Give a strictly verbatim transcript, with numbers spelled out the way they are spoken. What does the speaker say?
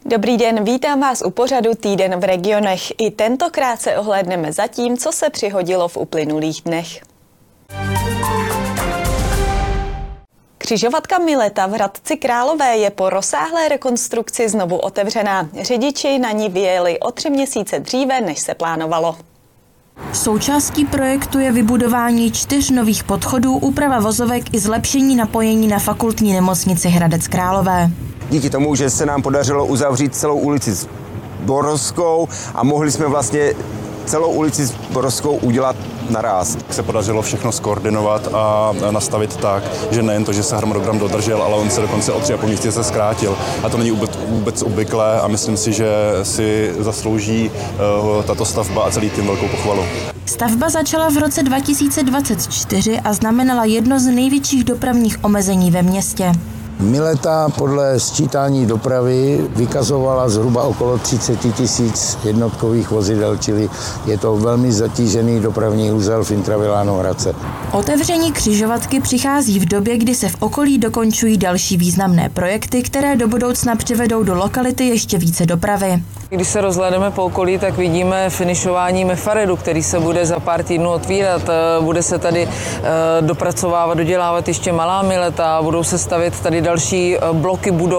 Dobrý den, vítám vás u pořadu Týden v regionech. I tentokrát se ohlédneme za tím, co se přihodilo v uplynulých dnech. Křižovatka Mileta v Hradci Králové je po rozsáhlé rekonstrukci znovu otevřená. Řidiči na ní vyjeli o tři měsíce dříve, než se plánovalo. Součástí projektu je vybudování čtyř nových podchodů, úprava vozovek i zlepšení napojení na fakultní nemocnici Hradec Králové. Díky tomu, že se nám podařilo uzavřít celou ulici s Borovskou a mohli jsme vlastně celou ulici s Borovskou udělat naráz. Se podařilo všechno skoordinovat a nastavit tak, že nejen to, že se harmonogram dodržel, ale on se dokonce o tři a půl měsíce zkrátil. A to není vůbec, vůbec obvyklé a myslím si, že si zaslouží uh, tato stavba a celý tým velkou pochvalu. Stavba začala v roce dva tisíce dvacet čtyři a znamenala jedno z největších dopravních omezení ve městě. Mileta podle sčítání dopravy vykazovala zhruba okolo třicet tisíc jednotkových vozidel, čili je to velmi zatížený dopravní úzel v intravilánu Hradce. Otevření křižovatky přichází v době, kdy se v okolí dokončují další významné projekty, které do budoucna přivedou do lokality ještě více dopravy. Když se rozhlédneme po okolí, tak vidíme finišování Mefaredu, který se bude za pár týdnů otvírat. Bude se tady dopracovávat, dodělávat ještě malá Mileta, budou se stavět tady další bloky budov.